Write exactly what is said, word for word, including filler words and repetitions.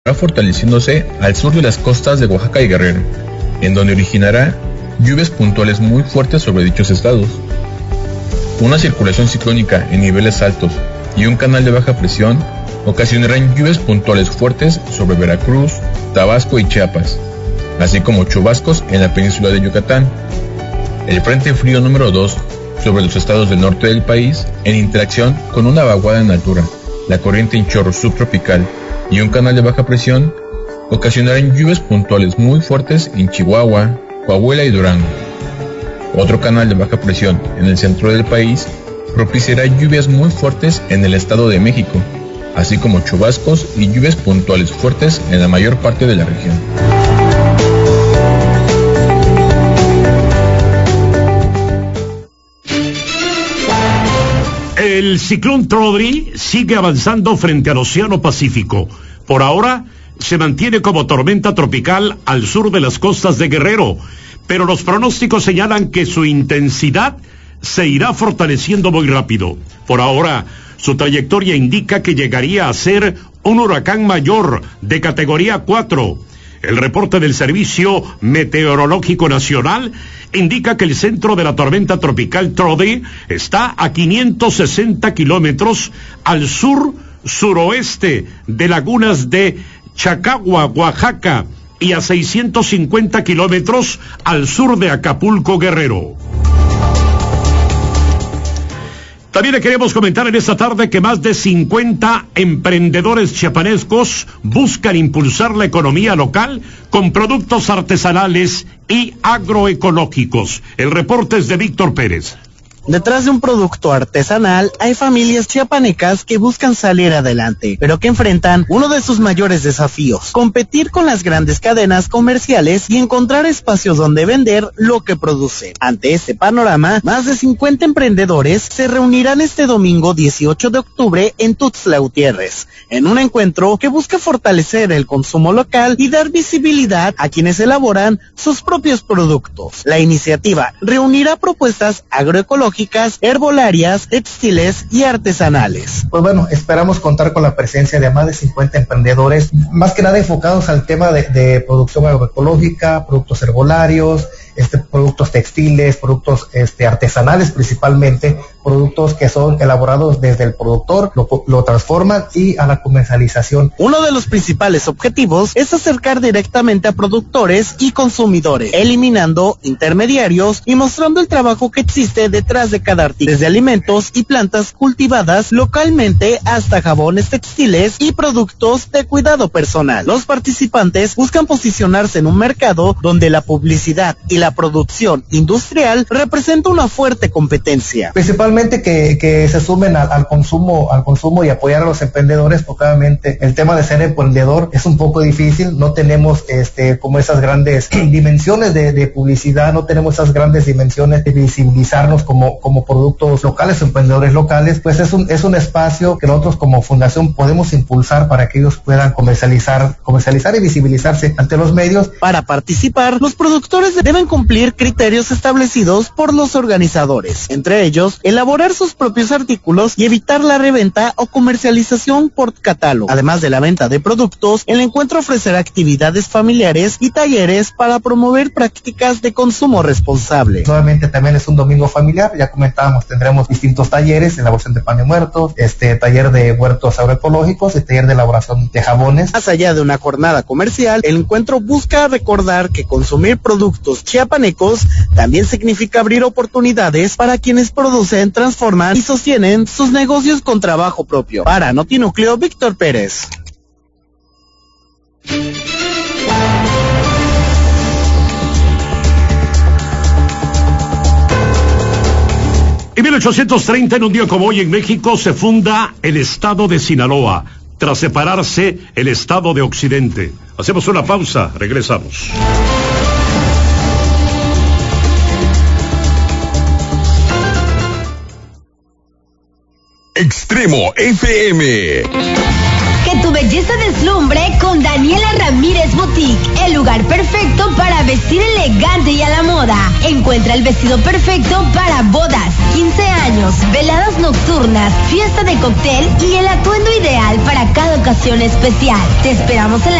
fortaleciéndose al sur de las costas de Oaxaca y Guerrero, en donde originará lluvias puntuales muy fuertes sobre dichos estados. Una circulación ciclónica en niveles altos y un canal de baja presión ocasionarán lluvias puntuales fuertes sobre Veracruz, Tabasco y Chiapas, así como chubascos en la península de Yucatán. El frente frío número dos sobre los estados del norte del país, en interacción con una vaguada en altura, la corriente en chorro subtropical y un canal de baja presión, ocasionarán lluvias puntuales muy fuertes en Chihuahua, Coahuila y Durango. Otro canal de baja presión en el centro del país propiciará lluvias muy fuertes en el Estado de México, así como chubascos y lluvias puntuales fuertes en la mayor parte de la región. El ciclón Trody sigue avanzando frente al Océano Pacífico. Por ahora, se mantiene como tormenta tropical al sur de las costas de Guerrero, pero los pronósticos señalan que su intensidad se irá fortaleciendo muy rápido. Por ahora, su trayectoria indica que llegaría a ser un huracán mayor de categoría cuatro. El reporte del Servicio Meteorológico Nacional indica que el centro de la tormenta tropical Trody está a quinientos sesenta kilómetros al sur-suroeste de lagunas de Chacagua, Oaxaca, y a seiscientos cincuenta kilómetros al sur de Acapulco, Guerrero. También le queremos comentar en esta tarde que más de cincuenta emprendedores chiapanecos buscan impulsar la economía local con productos artesanales y agroecológicos. El reporte es de Víctor Pérez. Detrás de un producto artesanal hay familias chiapanecas que buscan salir adelante, pero que enfrentan uno de sus mayores desafíos: competir con las grandes cadenas comerciales y encontrar espacios donde vender lo que producen. Ante este panorama, más de cincuenta emprendedores se reunirán este domingo dieciocho de octubre en Tuxtla Gutiérrez, en un encuentro que busca fortalecer el consumo local y dar visibilidad a quienes elaboran sus propios productos. La iniciativa reunirá propuestas agroecológicas, herbolarias, textiles y artesanales. Pues bueno, esperamos contar con la presencia de más de cincuenta emprendedores, más que nada enfocados al tema de, de producción agroecológica, productos herbolarios, este, productos textiles, productos este, artesanales principalmente, productos que son elaborados desde el productor, lo, lo transforman y a la comercialización. Uno de los principales objetivos es acercar directamente a productores y consumidores, eliminando intermediarios y mostrando el trabajo que existe detrás de cada artículo, desde alimentos y plantas cultivadas localmente hasta jabones, textiles y productos de cuidado personal. Los participantes buscan posicionarse en un mercado donde la publicidad y la producción industrial representa una fuerte competencia. Principalmente que, que se sumen al, al consumo, al consumo y apoyar a los emprendedores, porque obviamente el tema de ser emprendedor es un poco difícil. No tenemos este como esas grandes dimensiones de, de publicidad, no tenemos esas grandes dimensiones de visibilizarnos como como productos locales, emprendedores locales. Pues es un es un espacio que nosotros como fundación podemos impulsar para que ellos puedan comercializar, comercializar y visibilizarse ante los medios. Para participar, los productores deben cumplir criterios establecidos por los organizadores, entre ellos elaborar sus propios artículos y evitar la reventa o comercialización por catálogo. Además de la venta de productos, el encuentro ofrecerá actividades familiares y talleres para promover prácticas de consumo responsable. Nuevamente también es un domingo familiar, ya comentábamos, tendremos distintos talleres, elaboración de pan de muertos, este taller de huertos agroecológicos y taller de elaboración de jabones. Más allá de una jornada comercial, el encuentro busca recordar que consumir productos chiapanecos también significa abrir oportunidades para quienes producen, transforman y sostienen sus negocios con trabajo propio. Para Notinúcleo, Víctor Pérez. En mil ochocientos treinta, en un día como hoy en México, se funda el estado de Sinaloa, tras separarse el estado de Occidente. Hacemos una pausa, regresamos. Extremo F M. Que tu belleza deslumbre con Daniela Ramírez Boutique, el lugar perfecto perfecto para vestir elegante y a la moda. Encuentra el vestido perfecto para bodas, quince años, veladas nocturnas, fiesta de cóctel y el atuendo ideal para cada ocasión especial. Te esperamos en la